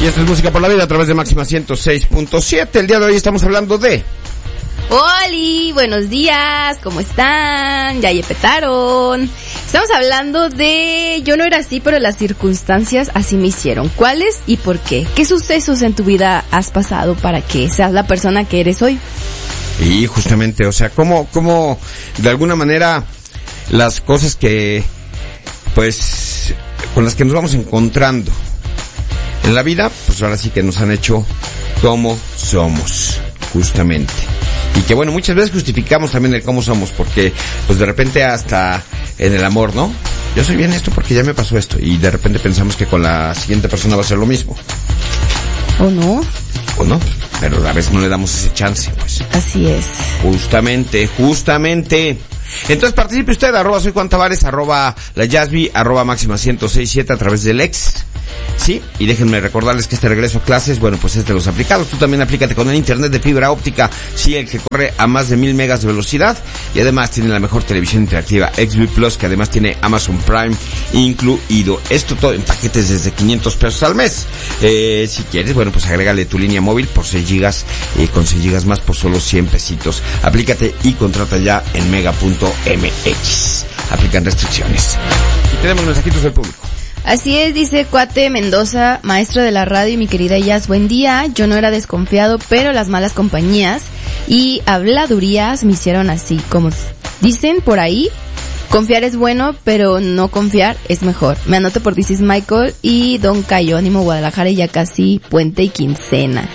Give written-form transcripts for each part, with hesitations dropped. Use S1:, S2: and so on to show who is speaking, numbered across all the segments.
S1: Y esto es Música por la Vida a través de Máxima 106.7. El día de hoy estamos hablando de...
S2: ¡Holi! Buenos días, ¿cómo están? Ya petaron. Estamos hablando de... Yo no era así, pero las circunstancias así me hicieron. ¿Cuáles y por qué? ¿Qué sucesos en tu vida has pasado para que seas la persona que eres hoy?
S1: Y justamente, o sea, cómo de alguna manera las cosas que, pues, con las que nos vamos encontrando en la vida, pues ahora sí que nos han hecho como somos, justamente. Y que bueno, muchas veces justificamos también el cómo somos, porque pues de repente hasta en el amor, ¿no? Yo soy bien esto porque ya me pasó esto, y de repente pensamos que con la siguiente persona va a ser lo mismo.
S2: ¿O no?
S1: ¿O no? Pero a veces no le damos ese chance, pues.
S2: Así es.
S1: Justamente. Entonces participe usted, @soy Juan Tavares, @la Yasby, @máxima 106.7 a través del ex. Sí, y déjenme recordarles que este regreso a clases, bueno, pues es de los aplicados. Tú también aplícate con el internet de fibra óptica, sí, el que corre a más de 1000 megas de velocidad, y además tiene la mejor televisión interactiva XB Plus, que además tiene Amazon Prime incluido. Esto todo en paquetes desde 500 pesos al mes. Si quieres, bueno, pues agrégale tu línea móvil por 6 gigas, con 6 gigas más por solo 100 pesitos. Aplícate y contrata ya en mega.mx. Aplican restricciones. Y tenemos mensajitos del público.
S2: Así es, dice Cuate Mendoza, maestro de la radio, y mi querida Yas, buen día. Yo no era desconfiado, pero las malas compañías y habladurías me hicieron así. Como dicen por ahí, confiar es bueno, pero no confiar es mejor. Me anoto por This is Michael y Don Cayo, ánimo Guadalajara, y ya casi puente y quincena.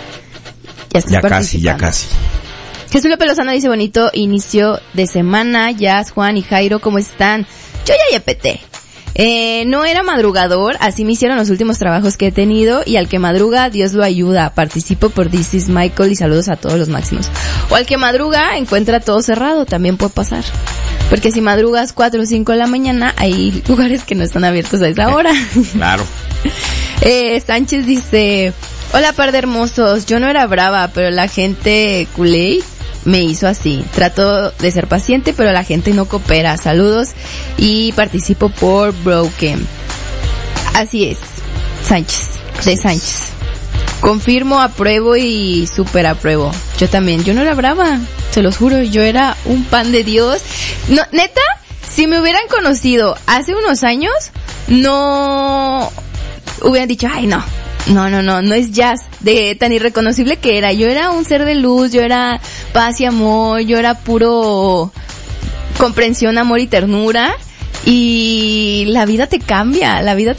S2: Ya casi. Jesús López Lozano dice, bonito inicio de semana. Yas, Juan y Jairo, ¿cómo están? Yo ya peté. No era madrugador, así me hicieron los últimos trabajos que he tenido, y al que madruga, Dios lo ayuda. Participo por This is Michael y saludos a todos los máximos. O al que madruga, encuentra todo cerrado, también puede pasar. Porque si madrugas 4 o 5 de la mañana, hay lugares que no están abiertos a esa hora.
S1: Claro.
S2: Sánchez dice, hola par de hermosos, yo no era brava, pero la gente culé me hizo así. Trato de ser paciente, pero la gente no coopera. Saludos y participo por Broken. Así es, Sánchez. Confirmo, apruebo y super apruebo. Yo también, yo no era brava, se los juro, yo era un pan de Dios. No, neta, si me hubieran conocido hace unos años, no hubieran dicho, ay no es Jazz, de tan irreconocible que era. Yo era un ser de luz, yo era paz y amor, yo era puro comprensión, amor y ternura, y la vida te cambia.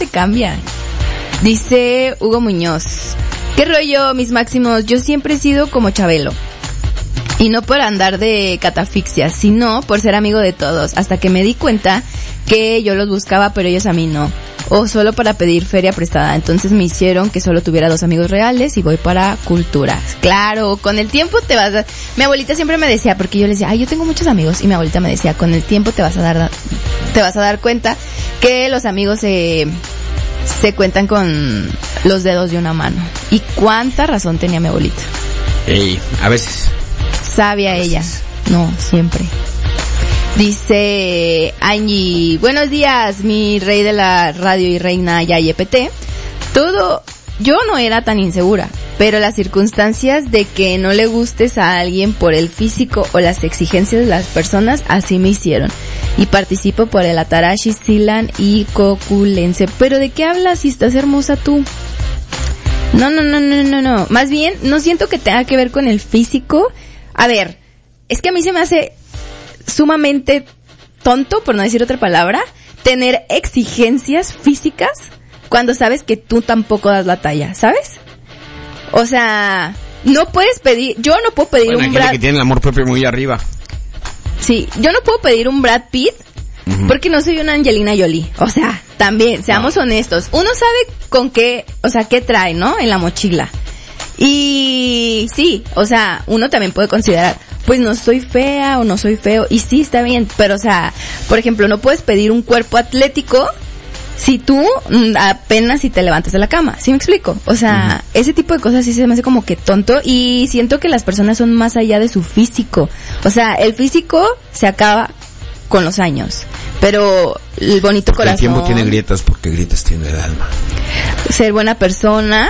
S2: Dice Hugo Muñoz, ¿qué rollo, mis máximos? Yo siempre he sido como Chabelo. Y no por andar de catafixia, sino por ser amigo de todos, hasta que me di cuenta que yo los buscaba, pero ellos a mí no. O solo para pedir feria prestada. Entonces me hicieron que solo tuviera 2 amigos reales y voy para culturas. Claro, con el tiempo te vas a... Mi abuelita siempre me decía, porque yo le decía, yo tengo muchos amigos, y mi abuelita me decía, con el tiempo te vas a dar cuenta que los amigos se cuentan con los dedos de una mano. Y cuánta razón tenía mi abuelita.
S1: A veces.
S2: Sabia ella. No, siempre. Dice Angie, buenos días, mi rey de la radio y reina YPT. Yo no era tan insegura, pero las circunstancias de que no le gustes a alguien por el físico o las exigencias de las personas así me hicieron. Y participo por el Atarashi, Silan y Coculense. ¿Pero de qué hablas si estás hermosa tú? No. Más bien, no siento que tenga que ver con el físico. A ver, es que a mí se me hace sumamente tonto, por no decir otra palabra, tener exigencias físicas cuando sabes que tú tampoco das la talla, ¿sabes? O sea, no puedes pedir, yo no puedo pedir un Brad...
S1: que tiene el amor propio muy arriba.
S2: Sí, yo no puedo pedir un Brad Pitt porque no soy una Angelina Jolie. O sea, también, seamos honestos. Uno sabe con qué, o sea, qué trae, ¿no? En la mochila. Y sí, o sea, uno también puede considerar, pues no soy fea o no soy feo, y sí, está bien, pero o sea, por ejemplo, no puedes pedir un cuerpo atlético si tú apenas si te levantas de la cama, ¿sí me explico? O sea, ese tipo de cosas sí se me hace como que tonto, y siento que las personas son más allá de su físico. O sea, el físico se acaba con los años, pero el bonito corazón...
S1: El tiempo tiene grietas porque grietas tiene el alma.
S2: Ser buena persona,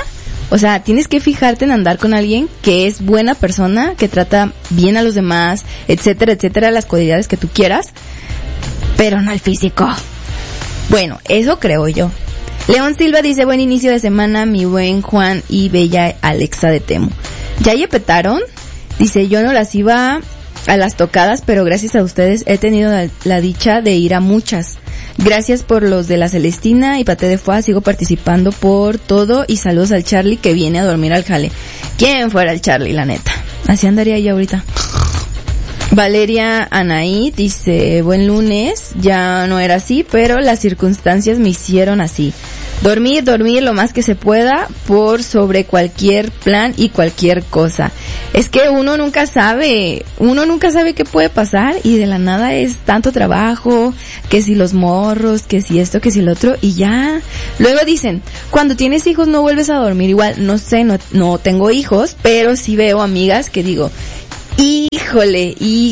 S2: O sea, tienes que fijarte en andar con alguien que es buena persona, que trata bien a los demás, etcétera, etcétera, las cualidades que tú quieras, pero no el físico. Bueno, eso creo yo. León Silva dice, buen inicio de semana, mi buen Juan y bella Alexa de Temu. ¿Ya yepetaron? Dice, yo no las iba a las tocadas, pero gracias a ustedes he tenido la dicha de ir a muchas. Gracias por los de la Celestina y Paté de Foix, sigo participando por todo y saludos al Charlie que viene a dormir al jale. ¿Quién fuera el Charlie, la neta? Así andaría yo ahorita. Valeria Anaí dice, buen lunes, ya no era así, pero las circunstancias me hicieron así. Dormir lo más que se pueda por sobre cualquier plan y cualquier cosa. Es que uno nunca sabe qué puede pasar y de la nada es tanto trabajo, que si los morros, que si esto, que si lo otro y ya. Luego dicen, cuando tienes hijos no vuelves a dormir igual. No sé, no tengo hijos, pero sí veo amigas que digo, híjole,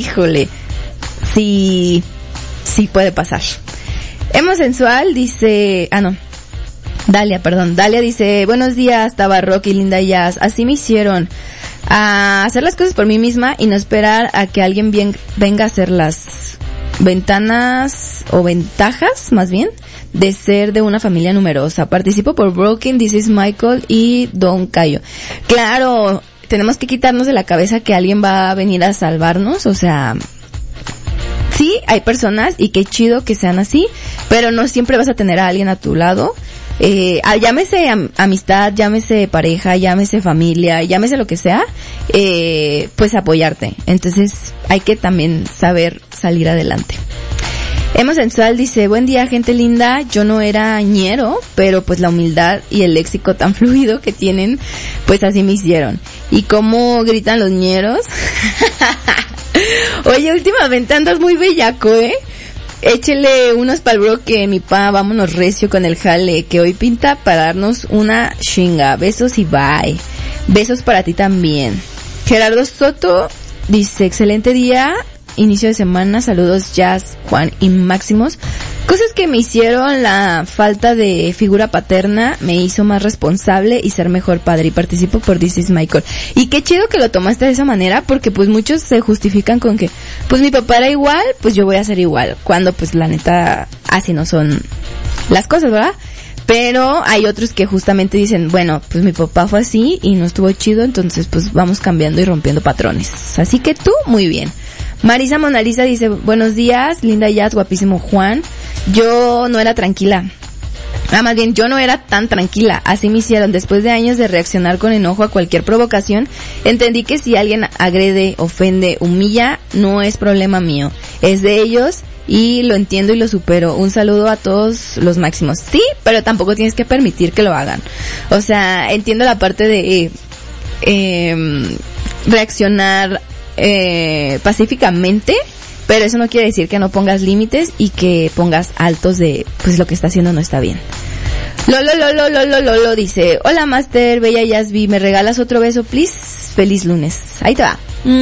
S2: sí puede pasar. Emo Sensual dice, Dalia dice, buenos días, Tabarrock y Linda Jazz, así me hicieron a hacer las cosas por mí misma y no esperar a que alguien venga a hacer las ventanas o ventajas, más bien, de ser de una familia numerosa. Participo por Broken, This is Michael y Don Cayo. Claro, tenemos que quitarnos de la cabeza que alguien va a venir a salvarnos, o sea, sí, hay personas y qué chido que sean así, pero no siempre vas a tener a alguien a tu lado. Llámese amistad, llámese pareja, llámese familia, llámese lo que sea, pues apoyarte. Entonces hay que también saber salir adelante. Emo Sensual dice, buen día gente linda, yo no era ñero, pero pues la humildad y el léxico tan fluido que tienen, pues así me hicieron. ¿Y cómo gritan los ñeros? Oye, últimamente andas muy bellaco, Échele unos pa'l bro que mi pa, vámonos recio con el jale, que hoy pinta para darnos una chinga. Besos y bye. Besos para ti también. Gerardo Soto dice, excelente día, inicio de semana, saludos Jazz, Juan y Máximos. Cosas que me hicieron, la falta de figura paterna me hizo más responsable y ser mejor padre, y participo por This is Michael. Y qué chido que lo tomaste de esa manera, porque pues muchos se justifican con que pues mi papá era igual, pues yo voy a ser igual, cuando pues la neta así no son las cosas, ¿verdad? Pero hay otros que justamente dicen, bueno, pues mi papá fue así y no estuvo chido, entonces pues vamos cambiando y rompiendo patrones. Así que tú, muy bien. Marisa Monalisa dice, buenos días, Linda Jazz, guapísimo Juan. Yo no era tranquila. Más bien, yo no era tan tranquila. Así me hicieron. Después de años de reaccionar con enojo a cualquier provocación, entendí que si alguien agrede, ofende, humilla, no es problema mío. Es de ellos y lo entiendo y lo supero. Un saludo a todos los Máximos. Sí, pero tampoco tienes que permitir que lo hagan. O sea, entiendo la parte de reaccionar pacíficamente, pero eso no quiere decir que no pongas límites y que pongas altos de pues lo que está haciendo no está bien. Lolo dice, hola Master, bella Yasby, ¿me regalas otro beso please? Feliz lunes. Ahí te va.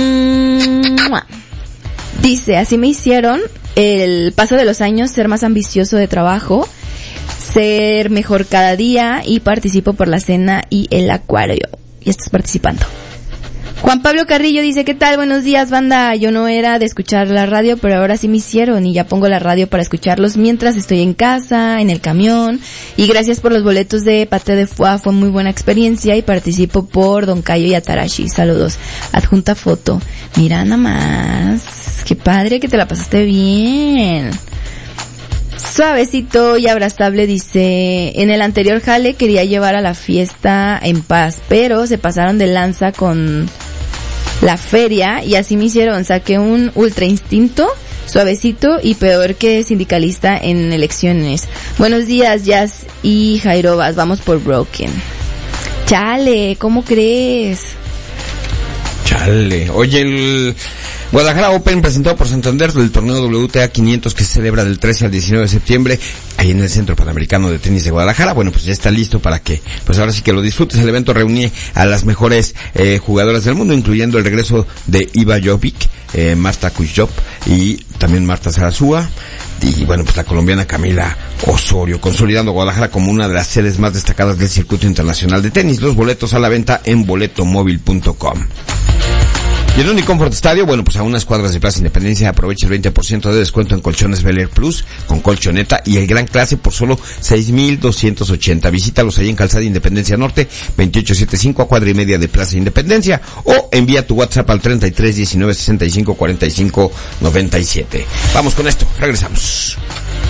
S2: Dice, así me hicieron el paso de los años, ser más ambicioso de trabajo, ser mejor cada día y participo por la cena y el acuario. Y estás participando. Juan Pablo Carrillo dice, ¿qué tal? Buenos días, banda. Yo no era de escuchar la radio, pero ahora sí me hicieron y ya pongo la radio para escucharlos mientras estoy en casa, en el camión. Y gracias por los boletos de Paté de Foix, fue muy buena experiencia y participo por Don Cayo y Atarashi. Saludos. Adjunta foto. Mira nada más. Qué padre que te la pasaste bien. Suavecito y abrazable dice, en el anterior jale quería llevar a la fiesta en paz, pero se pasaron de lanza con la feria y así me hicieron, saqué un ultra instinto, suavecito y peor que sindicalista en elecciones. Buenos días, Jazz y Jairobas, vamos por Broken. Chale, ¿cómo crees?
S1: Chale, oye, el Guadalajara Open presentado por Santander del torneo WTA 500 que se celebra del 13 al 19 de septiembre ahí en el Centro Panamericano de Tenis de Guadalajara. Bueno, pues ya está listo para que, pues ahora sí que lo disfrutes. El evento reúne a las mejores jugadoras del mundo, incluyendo el regreso de Iva Jovic, Marta Kuichop y también Marta Zarazúa. Y bueno, pues la colombiana Camila Osorio, consolidando a Guadalajara como una de las sedes más destacadas del circuito internacional de tenis. Los boletos a la venta en boletomóvil.com. Y el Uniconfort Estadio, bueno, pues a unas cuadras de Plaza Independencia, aprovecha el 20% de descuento en colchones Bel Air Plus con colchoneta y el Gran Clase por solo 6,280. Visítalos ahí en Calzada Independencia Norte, 2875 a cuadra y media de Plaza Independencia, o envía tu WhatsApp al 33 19 65 45 97. Vamos con esto, regresamos.